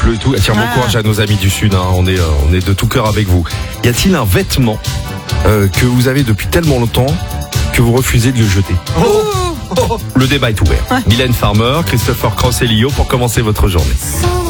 pleut et tout. Tiens, bon courage à nos amis du Sud, hein. On est de tout cœur avec vous. Y a-t-il un vêtement que vous avez depuis tellement longtemps que vous refusez de le jeter? Le débat est ouvert. Mylène Farmer, Christopher Cross et Lio pour commencer votre journée.